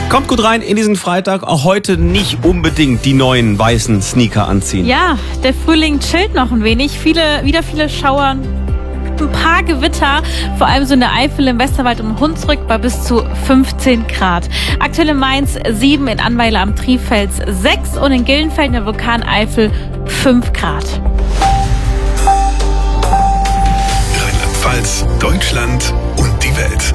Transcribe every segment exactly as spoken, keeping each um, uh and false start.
Kommt gut rein in diesen Freitag. Auch heute nicht unbedingt die neuen weißen Sneaker anziehen. Ja, der Frühling chillt noch ein wenig. Viele, wieder viele Schauer, ein paar Gewitter, vor allem so in der Eifel, im Westerwald und Hunsrück bei bis zu fünfzehn Grad. Aktuell in Mainz sieben, in Annweiler am Trifels sechs und in Gillenfeld in der Vulkaneifel fünf Grad. Rheinland-Pfalz, Deutschland und die Welt.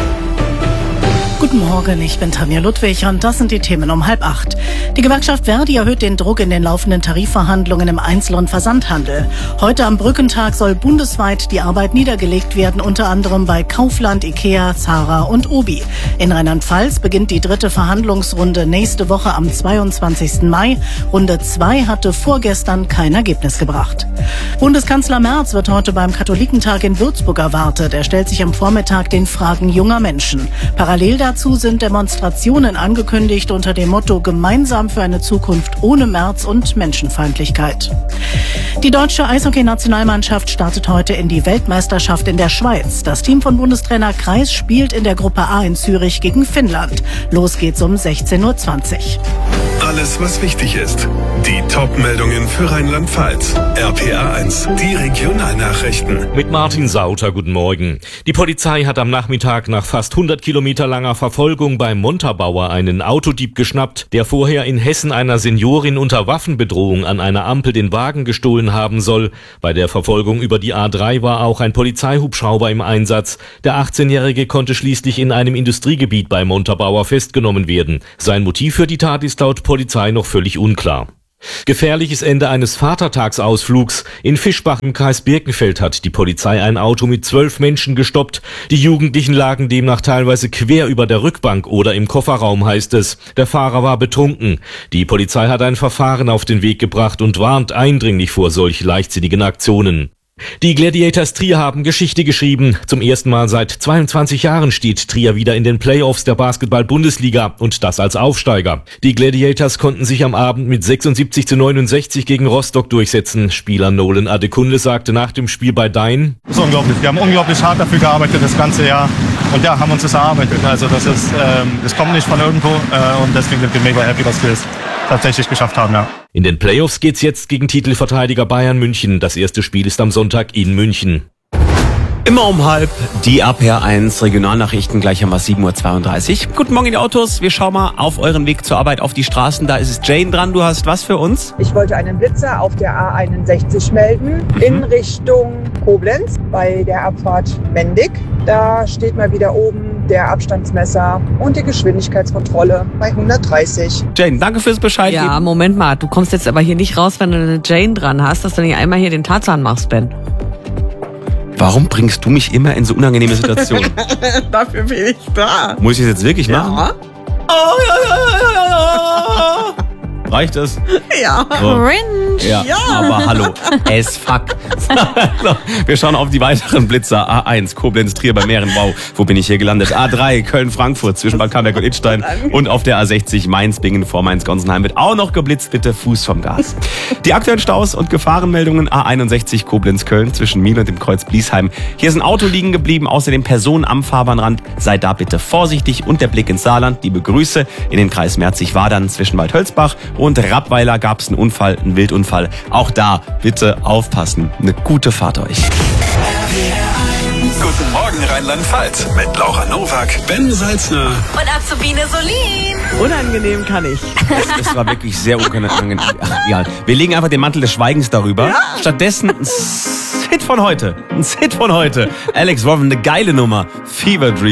Guten Morgen, ich bin Tanja Ludwig und das sind die Themen um halb acht. Die Gewerkschaft Verdi erhöht den Druck in den laufenden Tarifverhandlungen im Einzel- und Versandhandel. Heute am Brückentag soll bundesweit die Arbeit niedergelegt werden, unter anderem bei Kaufland, Ikea, Zara und Obi. In Rheinland-Pfalz beginnt die dritte Verhandlungsrunde nächste Woche am zweiundzwanzigsten Mai. Runde zwei hatte vorgestern kein Ergebnis gebracht. Bundeskanzler Merz wird heute beim Katholikentag in Würzburg erwartet. Er stellt sich am Vormittag den Fragen junger Menschen. Parallel dazu sind Demonstrationen angekündigt unter dem Motto Gemeinsam für eine Zukunft ohne Merz und Menschenfeindlichkeit. Die deutsche Eishockey-Nationalmannschaft startet heute in die Weltmeisterschaft in der Schweiz. Das Team von Bundestrainer Kreis spielt in der Gruppe A in Zürich gegen Finnland. Los geht's um sechzehn Uhr zwanzig. Alles, was wichtig ist. Die Top-Meldungen für Rheinland-Pfalz. R P A eins, die Regionalnachrichten. Mit Martin Sauter, guten Morgen. Die Polizei hat am Nachmittag nach fast hundert Kilometer langer Verfolgung beim Montabaur einen Autodieb geschnappt, der vorher in Hessen einer Seniorin unter Waffenbedrohung an einer Ampel den Wagen gestohlen haben soll. Bei der Verfolgung über die A drei war auch ein Polizeihubschrauber im Einsatz. Der achtzehnjährige konnte schließlich in einem Industriegebiet bei Montabaur festgenommen werden. Sein Motiv für die Tat ist laut Polizei noch völlig unklar. Gefährliches Ende eines Vatertagsausflugs. In Fischbach im Kreis Birkenfeld hat die Polizei ein Auto mit zwölf Menschen gestoppt. Die Jugendlichen lagen demnach teilweise quer über der Rückbank oder im Kofferraum, heißt es. Der Fahrer war betrunken. Die Polizei hat ein Verfahren auf den Weg gebracht und warnt eindringlich vor solch leichtsinnigen Aktionen. Die Gladiators Trier haben Geschichte geschrieben. Zum ersten Mal seit zweiundzwanzig Jahren steht Trier wieder in den Playoffs der Basketball-Bundesliga und das als Aufsteiger. Die Gladiators konnten sich am Abend mit sechsundsiebzig zu neunundsechzig gegen Rostock durchsetzen. Spieler Nolan Adekunle sagte nach dem Spiel bei Dein: Das ist unglaublich. Wir haben unglaublich hart dafür gearbeitet das ganze Jahr und ja, haben uns das erarbeitet. Also das ist, ähm, das kommt nicht von irgendwo äh, und deswegen sind wir mega happy, dass wir es tatsächlich geschafft haben, ja. In den Playoffs geht's jetzt gegen Titelverteidiger Bayern München. Das erste Spiel ist am Sonntag in München. Immer um halb die R P A eins Regionalnachrichten, gleich haben wir sieben Uhr zweiunddreißig. Guten Morgen in die Autos, wir schauen mal auf euren Weg zur Arbeit, auf die Straßen. Da ist es Jane dran, du hast was für uns? Ich wollte einen Blitzer auf der A einundsechzig melden, mhm. in Richtung Koblenz bei der Abfahrt Mendig. Da steht mal wieder oben der Abstandsmesser und die Geschwindigkeitskontrolle bei hundertdreißig. Jane, danke fürs Bescheid Ja, geben. Moment mal, du kommst jetzt aber hier nicht raus, wenn du eine Jane dran hast, dass du nicht einmal hier den Tarzan machst, Ben. Warum bringst du mich immer in so unangenehme Situationen? Dafür bin ich da. Muss ich es jetzt wirklich machen? Ja. Oh, ja, ja, ja, ja, ja. Reicht es? Ja. So. Cringe. Ja, Ja. aber hallo, as fuck. So, wir schauen auf die weiteren Blitzer. A eins, Koblenz, Trier bei Mähren. Wow, wo bin ich hier gelandet? A drei, Köln-Frankfurt zwischen Bad Camberg und Idstein. Und auf der A sechzig, Mainz-Bingen vor Mainz-Gonsenheim wird auch noch geblitzt. Bitte Fuß vom Gas. Die aktuellen Staus und Gefahrenmeldungen. A einundsechzig, Koblenz-Köln zwischen Miel und dem Kreuz Bliesheim. Hier ist ein Auto liegen geblieben, außerdem Personen am Fahrbahnrand. Seid da bitte vorsichtig. Und der Blick ins Saarland. Liebe Grüße in den Kreis Merzig-Wadern zwischen Waldhölzbach und Rappweiler gab es einen Unfall, einen Wildunfall. Auch da bitte aufpassen. Eine gute Fahrt euch. Guten Morgen Rheinland-Pfalz mit Laura Nowak, Ben Salzner Und Azubine Solin. Unangenehm kann ich. Das, das war wirklich sehr unangenehm. Ach, ja. Wir legen einfach den Mantel des Schweigens darüber. Ja. Stattdessen ein Hit von heute. Ein Hit von heute. Alex Woven, eine geile Nummer. Fever Dream.